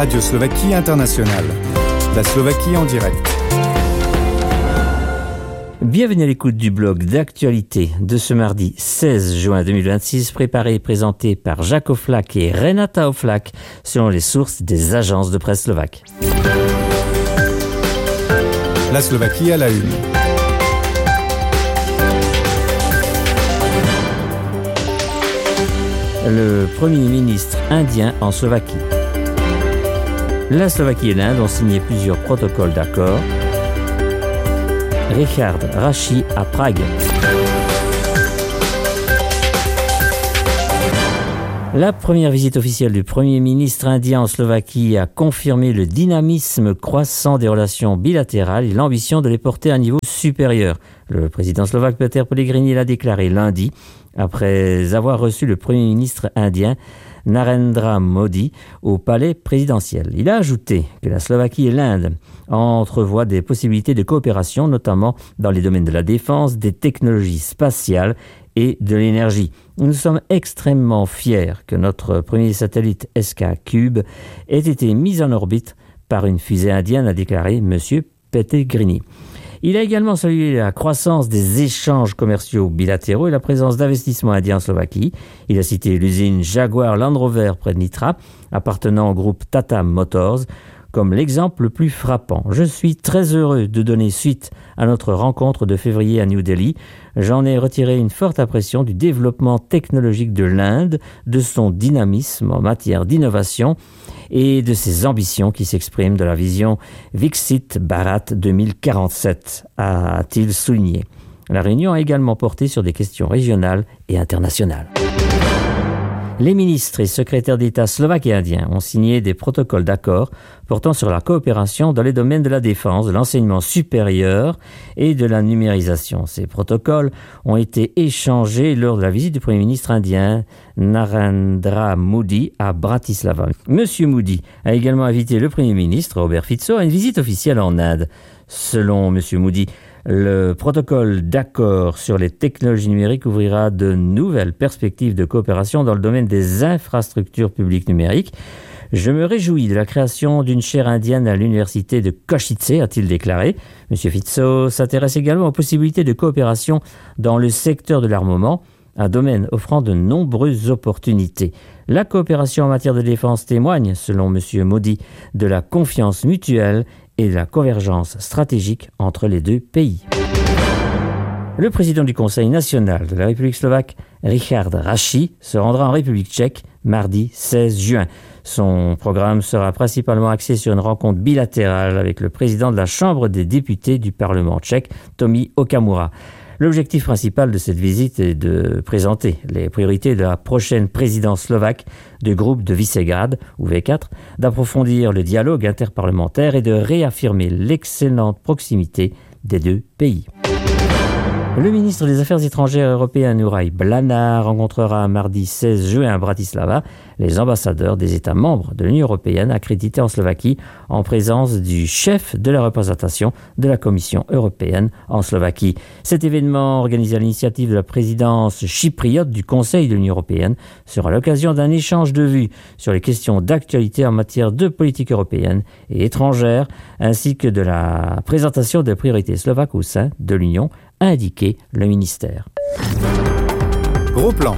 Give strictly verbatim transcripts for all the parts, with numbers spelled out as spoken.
Radio Slovaquie Internationale. La Slovaquie en direct. Bienvenue à l'écoute du blog d'actualité de ce mardi seize juin deux mille vingt-six, préparé et présenté par Jacques Oflak et Renata Oflak, selon les sources des agences de presse slovaques. La Slovaquie à la une. Le Premier ministre indien en Slovaquie. La Slovaquie et l'Inde ont signé plusieurs protocoles d'accord. Richard Raši à Prague. La première visite officielle du Premier ministre indien en Slovaquie a confirmé le dynamisme croissant des relations bilatérales et l'ambition de les porter à un niveau supérieur. Le président slovaque Peter Pellegrini l'a déclaré lundi, après avoir reçu le Premier ministre indien Narendra Modi au palais présidentiel. Il a ajouté que la Slovaquie et l'Inde entrevoient des possibilités de coopération, notamment dans les domaines de la défense, des technologies spatiales et de l'énergie. Nous sommes extrêmement fiers que notre premier satellite S K Cube ait été mis en orbite par une fusée indienne, a déclaré M. Pellegrini. Il a également salué la croissance des échanges commerciaux bilatéraux et la présence d'investissements indiens en Slovaquie. Il a cité l'usine Jaguar Land Rover près de Nitra, appartenant au groupe Tata Motors, comme l'exemple le plus frappant. Je suis très heureux de donner suite à notre rencontre de février à New Delhi. J'en ai retiré une forte impression du développement technologique de l'Inde, de son dynamisme en matière d'innovation et de ses ambitions qui s'expriment de la vision Viksit Bharat deux mille quarante-sept, a-t-il souligné. La réunion a également porté sur des questions régionales et internationales. Les ministres et secrétaires d'État slovaques et indiens ont signé des protocoles d'accord portant sur la coopération dans les domaines de la défense, de l'enseignement supérieur et de la numérisation. Ces protocoles ont été échangés lors de la visite du Premier ministre indien Narendra Modi à Bratislava. Monsieur Modi a également invité le Premier ministre Robert Fico à une visite officielle en Inde. Selon Monsieur Modi, le protocole d'accord sur les technologies numériques ouvrira de nouvelles perspectives de coopération dans le domaine des infrastructures publiques numériques. Je me réjouis de la création d'une chaire indienne à l'université de Košice, a-t-il déclaré. M. Fico s'intéresse également aux possibilités de coopération dans le secteur de l'armement, un domaine offrant de nombreuses opportunités. La coopération en matière de défense témoigne, selon M. Modi, de la confiance mutuelle et de la convergence stratégique entre les deux pays. Le président du Conseil national de la République slovaque, Richard Raši, se rendra en République tchèque mardi seize juin. Son programme sera principalement axé sur une rencontre bilatérale avec le président de la Chambre des députés du Parlement tchèque, Tomio Okamura. L'objectif principal de cette visite est de présenter les priorités de la prochaine présidence slovaque du groupe de Visegrad, ou V quatre, d'approfondir le dialogue interparlementaire et de réaffirmer l'excellente proximité des deux pays. Le ministre des Affaires étrangères européen Ujaj Bláha rencontrera mardi seize juin à Bratislava les ambassadeurs des États membres de l'Union européenne accrédités en Slovaquie en présence du chef de la représentation de la Commission européenne en Slovaquie. Cet événement, organisé à l'initiative de la présidence chypriote du Conseil de l'Union européenne, sera l'occasion d'un échange de vues sur les questions d'actualité en matière de politique européenne et étrangère, ainsi que de la présentation des priorités slovaques au sein de l'Union, a indiqué le ministère. Gros plan.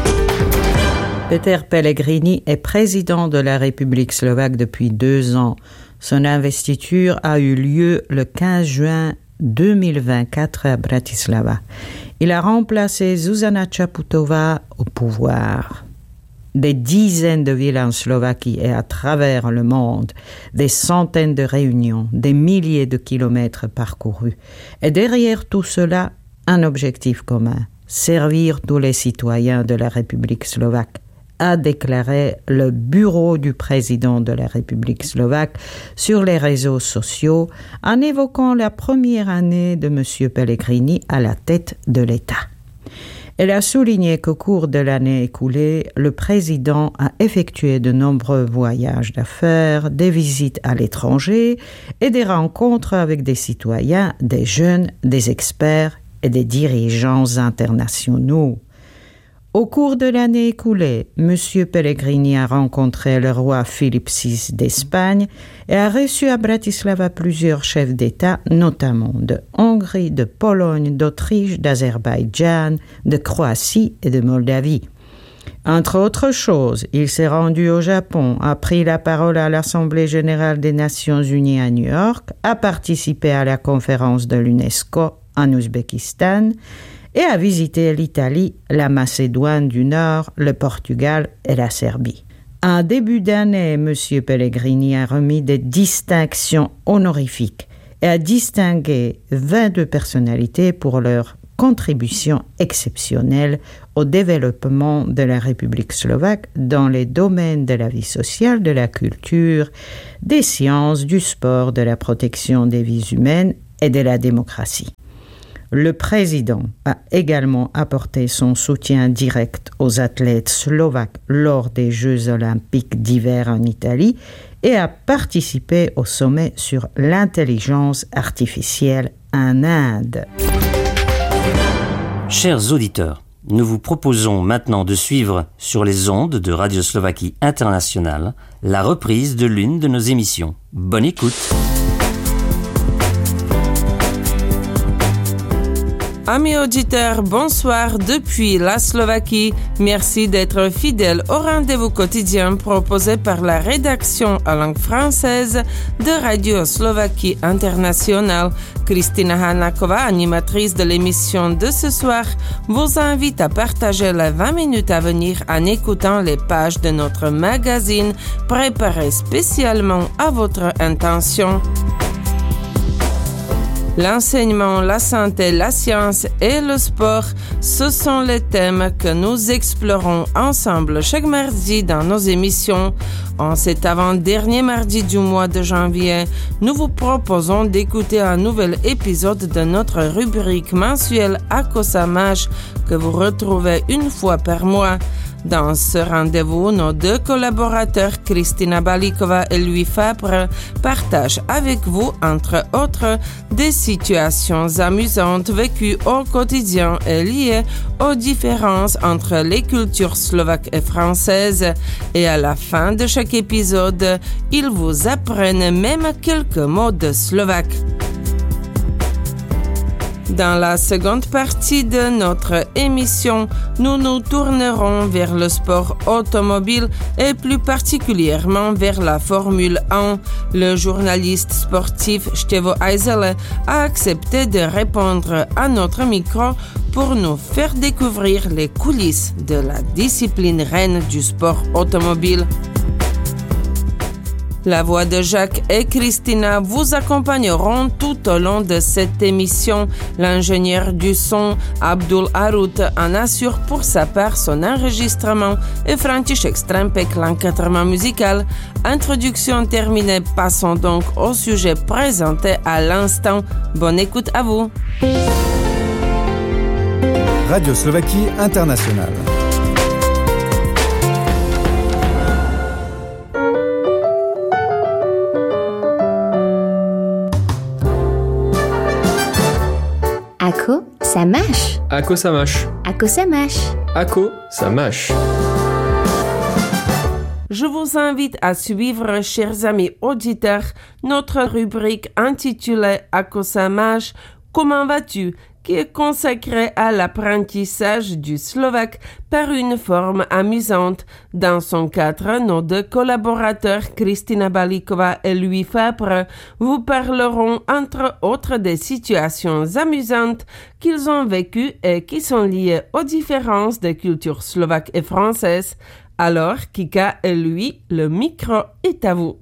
Peter Pellegrini est président de la République slovaque depuis deux ans. Son investiture a eu lieu le quinze juin deux mille vingt-quatre à Bratislava. Il a remplacé Zuzana Čaputová au pouvoir. Des dizaines de villes en Slovaquie et à travers le monde, des centaines de réunions, des milliers de kilomètres parcourus. Et derrière tout cela, un objectif commun, servir tous les citoyens de la République slovaque, a déclaré le bureau du président de la République slovaque sur les réseaux sociaux en évoquant la première année de M. Pellegrini à la tête de l'État. Elle a souligné qu'au cours de l'année écoulée, le président a effectué de nombreux voyages d'affaires, des visites à l'étranger et des rencontres avec des citoyens, des jeunes, des experts et des dirigeants internationaux. Au cours de l'année écoulée, M. Pellegrini a rencontré le roi Philippe six d'Espagne et a reçu à Bratislava plusieurs chefs d'État, notamment de Hongrie, de Pologne, d'Autriche, d'Azerbaïdjan, de Croatie et de Moldavie. Entre autres choses, il s'est rendu au Japon, a pris la parole à l'Assemblée générale des Nations unies à New York, a participé à la conférence de l'UNESCO en Ouzbékistan et a visité l'Italie, la Macédoine du Nord, le Portugal et la Serbie. En début d'année, M. Pellegrini a remis des distinctions honorifiques et a distingué vingt-deux personnalités pour leur contribution exceptionnelle au développement de la République slovaque dans les domaines de la vie sociale, de la culture, des sciences, du sport, de la protection des vies humaines et de la démocratie. Le président a également apporté son soutien direct aux athlètes slovaques lors des Jeux olympiques d'hiver en Italie et a participé au sommet sur l'intelligence artificielle en Inde. Chers auditeurs, nous vous proposons maintenant de suivre sur les ondes de Radio Slovaquie Internationale la reprise de l'une de nos émissions. Bonne écoute! Amis auditeurs, bonsoir depuis la Slovaquie. Merci d'être fidèles au rendez-vous quotidien proposé par la rédaction en langue française de Radio Slovaquie Internationale. Kristina Hanakova, animatrice de l'émission de ce soir, vous invite à partager les vingt minutes à venir en écoutant les pages de notre magazine préparé spécialement à votre intention. L'enseignement, la santé, la science et le sport, ce sont les thèmes que nous explorons ensemble chaque mardi dans nos émissions. En cet avant-dernier mardi du mois de janvier, nous vous proposons d'écouter un nouvel épisode de notre rubrique mensuelle Akosamash que vous retrouvez une fois par mois. Dans ce rendez-vous, nos deux collaborateurs, Kristina Balíková et Louis Fabre, partagent avec vous, entre autres, des situations amusantes vécues au quotidien et liées aux différences entre les cultures slovaques et françaises. Et à la fin de chaque épisode, ils vous apprennent même quelques mots de slovaque. Dans la seconde partie de notre émission, nous nous tournerons vers le sport automobile et plus particulièrement vers la Formule un. Le journaliste sportif Stevo Eisele a accepté de répondre à notre micro pour nous faire découvrir les coulisses de la discipline reine du sport automobile. La voix de Jacques et Kristina vous accompagneront tout au long de cette émission. L'ingénieur du son, Abdul Arut, en assure pour sa part son enregistrement et František Strempek l'encadrement musical. Introduction terminée, passons donc au sujet présenté à l'instant. Bonne écoute à vous. Radio Slovaquie Internationale. Ako, ça mâche. Ako, ça mâche. Ako, ça mâche. Ako, ça mâche. Je vous invite à suivre, chers amis auditeurs, notre rubrique intitulée Ako ça mâche, comment vas-tu, qui est consacrée à l'apprentissage du slovaque par une forme amusante. Dans son cadre, nos deux collaborateurs, Kristina Balíková et Louis Fabre, vous parleront entre autres des situations amusantes qu'ils ont vécues et qui sont liées aux différences des cultures slovaques et françaises. Alors, Kika et Louis, le micro est à vous.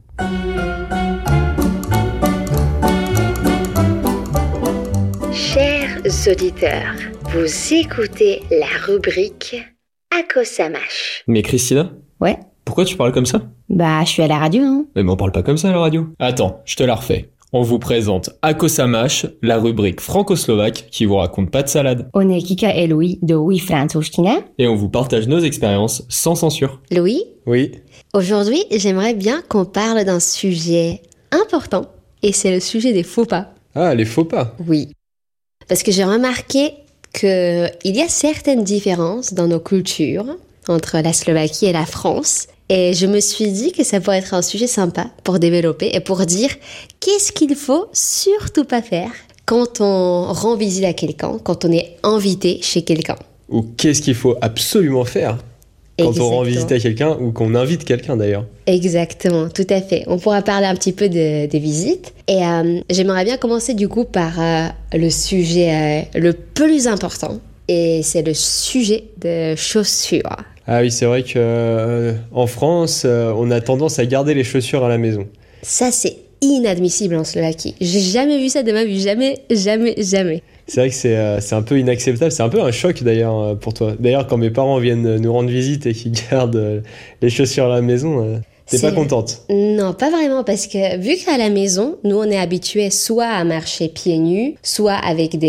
Chers auditeurs, vous écoutez la rubrique Ako ça mâche. Mais Kristina, Ouais. pourquoi tu parles comme ça? Bah, je suis à la radio, non? Mais on parle pas comme ça à la radio. Attends, je te la refais. On vous présente Ako ça mâche, la rubrique franco-slovaque qui vous raconte pas de salade. On est Kika et Louis de Oui Francouzština. Et on vous partage nos expériences sans censure. Louis, Oui. aujourd'hui, j'aimerais bien qu'on parle d'un sujet important, et c'est le sujet des faux pas. Ah, les faux pas. Oui. Parce que j'ai remarqué qu'il y a certaines différences dans nos cultures entre la Slovaquie et la France. Et je me suis dit que ça pourrait être un sujet sympa pour développer et pour dire qu'est-ce qu'il faut surtout pas faire quand on rend visite à quelqu'un, quand on est invité chez quelqu'un. Ou qu'est-ce qu'il faut absolument faire quand Exactement. on rend visite à quelqu'un ou qu'on invite quelqu'un d'ailleurs. Exactement, tout à fait. On pourra parler un petit peu de, des visites. Et euh, j'aimerais bien commencer du coup par euh, le sujet euh, le plus important. Et c'est le sujet de chaussures. Ah oui, c'est vrai qu'en euh, France, euh, on a tendance à garder les chaussures à la maison. Ça, c'est inadmissible en Slovaquie. J'ai jamais vu ça de ma vie. Jamais, jamais, jamais. C'est vrai que c'est, euh, c'est un peu inacceptable. C'est un peu un choc d'ailleurs euh, pour toi. D'ailleurs, quand mes parents viennent nous rendre visite et qu'ils gardent euh, les chaussures à la maison, euh, t'es c'est... pas contente? Non, pas vraiment, parce que vu qu'à la maison, nous, on est habitués soit à marcher pieds nus, soit avec des